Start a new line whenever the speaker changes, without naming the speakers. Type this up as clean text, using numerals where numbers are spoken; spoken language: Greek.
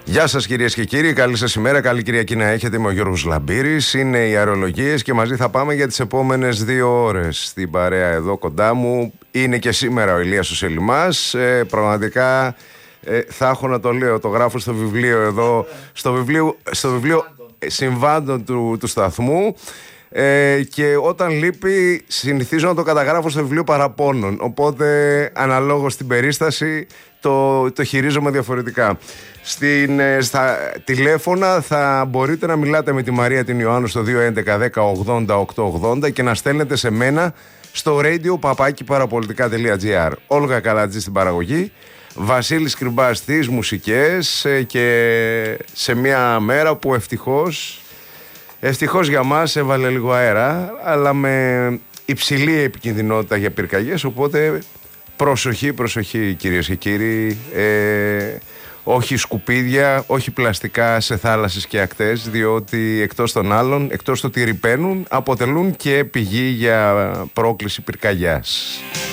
Γεια σας κυρίες και κύριοι, καλή σας ημέρα, καλή Κυριακή να έχετε. Είμαι ο Γιώργος Λαμπύρης, είναι οι Αερολογίες και μαζί θα πάμε για τις επόμενες 2 ώρες. Στην παρέα εδώ κοντά μου είναι και σήμερα ο Ηλίας ο Σελιμάς. Πραγματικά θα έχω να το λέω, το γράφω στο βιβλίο εδώ, στο βιβλίο συμβάντων του σταθμού. Και όταν λείπει συνηθίζω να το καταγράφω στο βιβλίο παραπώνων. Οπότε αναλόγως στην περίσταση το χειρίζομαι διαφορετικά. Στα τηλέφωνα θα μπορείτε να μιλάτε με τη Μαρία την Ιωάννου στο 211-10-80-880 και να στέλνετε σε μένα στο radio@parapolitica.gr. Όλγα Καλατζή στην παραγωγή, Βασίλης Κρυμπάς στις μουσικές, και σε μια μέρα που ευτυχώς για μας έβαλε λίγο αέρα, αλλά με υψηλή επικινδυνότητα για πυρκαγιές, οπότε προσοχή κυρίες και κύριοι, όχι σκουπίδια, όχι πλαστικά σε θάλασσες και ακτές, διότι εκτός των άλλων, εκτός το ότι ρυπαίνουν, αποτελούν και πηγή για πρόκληση πυρκαγιάς.